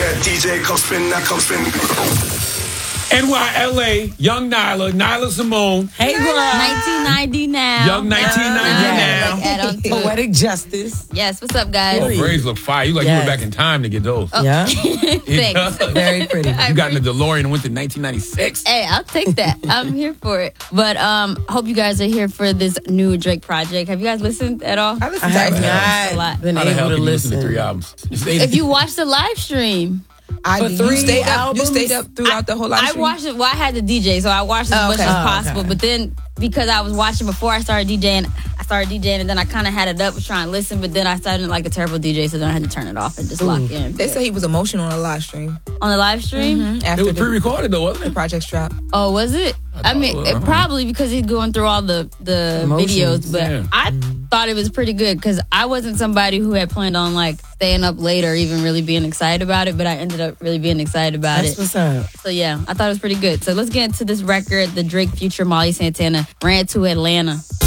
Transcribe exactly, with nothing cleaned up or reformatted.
that D J, come spin, now come spin. N Y L A, Young Nyla, Nyla Simone. Hey, girl. nineteen ninety now. Young nineteen ninety Yeah. now. Like, add on to it. Poetic Justice. Yes, what's up, guys? Oh, braids look fire. You like Yes. you went back in time to get those. Yeah. Thanks. Very pretty. I You got in the DeLorean and went to nineteen ninety-six. Hey, I'll take that. I'm here for it. But um, hope you guys are here for this new Drake project. Have you guys listened at all? I I listened have to a not lot. been How the hell able to can you listen to listen. three albums? If you watch the live stream, I, For you three stayed up. albums? You stayed up throughout the whole live I stream? watched it. Well, I had the D J, so I watched as Oh, much okay. as Oh, possible. okay. But then because I was watching before I started DJing, I started DJing, and then I kind of had it up, was trying to listen. But then I started like a terrible D J, so then I had to turn it off and just lock in. They say he was emotional on the live stream On the live stream. It after was the, pre-recorded though, wasn't the it? project's drop. Oh, was it? I mean, thought- it, probably because he's going through all the the Emotions, videos. But yeah. I thought it was pretty good because I wasn't somebody who had planned on like staying up late or even really being excited about it. But I ended up really being excited about That's it. what's up. So yeah, I thought it was pretty good. So let's get into this record, the Drake Future Molly Santana, Ran to Atlanta.